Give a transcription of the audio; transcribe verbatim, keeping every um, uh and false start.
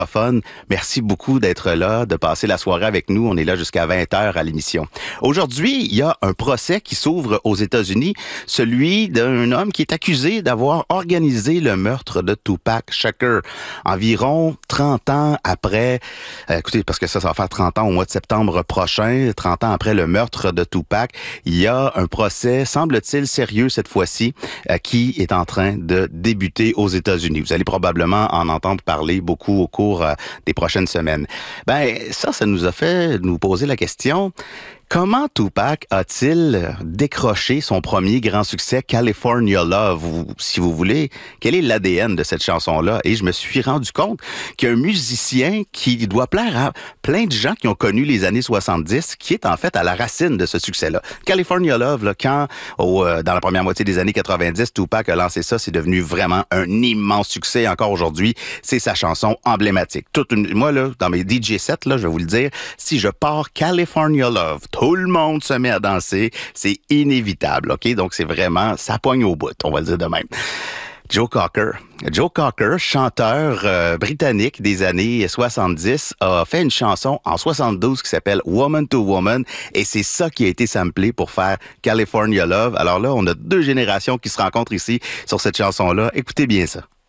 Fun. Merci beaucoup d'être là, de passer la soirée avec nous. On est là jusqu'à vingt heures à l'émission. Aujourd'hui, il y a un procès qui s'ouvre aux États-Unis, celui d'un homme qui est accusé d'avoir organisé le meurtre de Tupac Shakur. Environ trente ans après, euh, écoutez, parce que ça, ça va faire trente ans au mois de septembre prochain, trente ans après le meurtre de Tupac, il y a un procès, semble-t-il sérieux cette fois-ci, euh, qui est en train de débuter aux États-Unis. Vous allez probablement en entendre parler beaucoup au cours des prochaines semaines. Ben, ça, ça nous a fait nous poser la question, comment Tupac a-t-il décroché son premier grand succès, California Love, ou si vous voulez, quel est l'A D N de cette chanson-là? Et je me suis rendu compte qu'un musicien qui doit plaire à plein de gens qui ont connu les années soixante-dix, qui est en fait à la racine de ce succès-là. California Love, là, quand, au, euh, dans la première moitié des années quatre-vingt-dix, Tupac a lancé ça, c'est devenu vraiment un immense succès. Encore aujourd'hui, c'est sa chanson emblématique. Toute une, moi, là, dans mes D J sets, là, je vais vous le dire, si je pars California Love, tout le monde se met à danser. C'est inévitable, OK? Donc, c'est vraiment, ça pogne au bout, on va le dire de même. Joe Cocker. Joe Cocker, chanteur euh, britannique des années soixante-dix, a fait une chanson en soixante-douze qui s'appelle Woman to Woman, et c'est ça qui a été samplé pour faire California Love. Alors là, on a deux générations qui se rencontrent ici sur cette chanson-là. Écoutez bien ça.